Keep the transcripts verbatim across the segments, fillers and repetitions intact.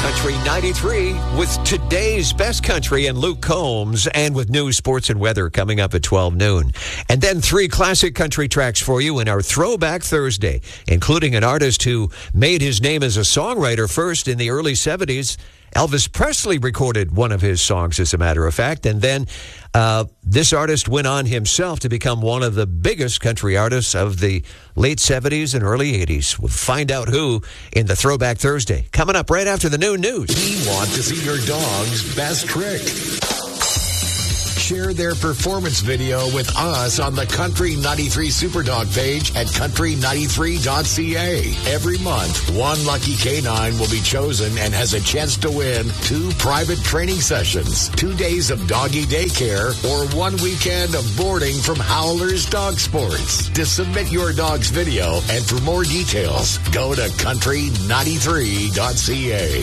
Country ninety-three with today's best country and Luke Combs, and with news, sports, and weather coming up at twelve noon. And then three classic country tracks for you in our Throwback Thursday, including an artist who made his name as a songwriter first in the early seventies. Elvis Presley recorded one of his songs, as a matter of fact, and then uh, this artist went on himself to become one of the biggest country artists of the late seventies and early eighties. We'll find out who in the Throwback Thursday, coming up right after the noon news. We want to see your dog's best trick. Share their performance video with us on the Country ninety-three Superdog page at country ninety-three dot c a. Every month, one lucky canine will be chosen and has a chance to win two private training sessions, two days of doggy daycare, or one weekend of boarding from Howler's Dog Sports. To submit your dog's video and for more details, go to country ninety-three dot c a.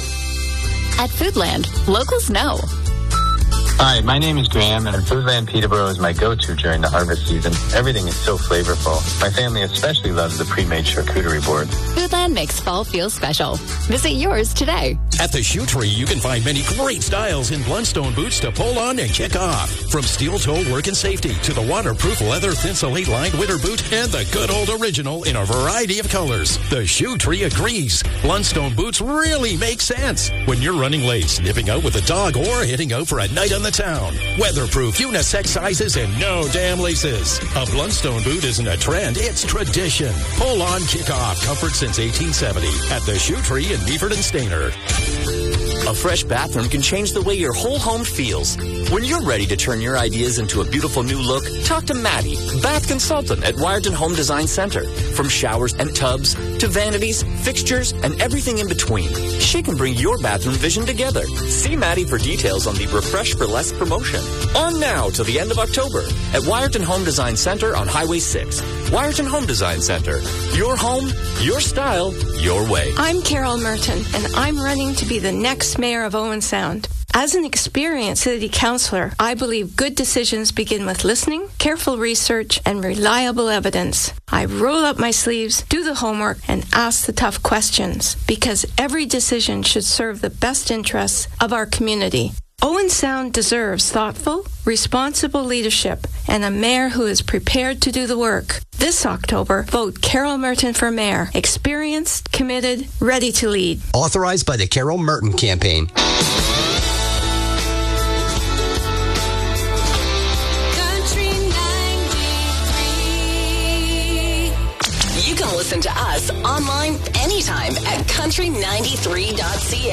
At Foodland, locals know. Hi, my name is Graham, and Foodland Peterborough is my go-to during the harvest season. Everything is so flavorful. My family especially loves the pre-made charcuterie board. Foodland makes fall feel special. Visit yours today. At the Shoe Tree, you can find many great styles in Blundstone boots to pull on and kick off. From steel-toe work and safety to the waterproof leather Thinsulate lined winter boot and the good old original in a variety of colors. The Shoe Tree agrees. Blundstone boots really make sense when you're running late, snipping out with a dog, or heading out for a night on the town. Weatherproof, unisex sizes, and no damn laces. A Blundstone boot isn't a trend, it's tradition. Pull on, kick off. Comfort since eighteen seventy at the Shoe Tree in Meaford and Stainer. A fresh bathroom can change the way your whole home feels. When you're ready to turn your ideas into a beautiful new look, talk to Maddie, bath consultant at Wiarton Home Design Center. From showers and tubs to vanities, fixtures, and everything in between, she can bring your bathroom vision together. See Maddie for details on the Refresh for Less promotion. On now to the end of October at Wiarton Home Design Center on Highway six. Wiarton Home Design Center. Your home, your style, your way. I'm Carol Merton, and I'm running to be the next mayor of Owen Sound. As an experienced city councillor, I believe good decisions begin with listening, careful research, and reliable evidence. I roll up my sleeves, do the homework, and ask the tough questions, because every decision should serve the best interests of our community. Owen Sound deserves thoughtful, responsible leadership and a mayor who is prepared to do the work. This October, vote Carol Merton for mayor. Experienced, committed, ready to lead. Authorized by the Carol Merton campaign. Country ninety-three. You can listen to us online anytime at country ninety-three dot c a.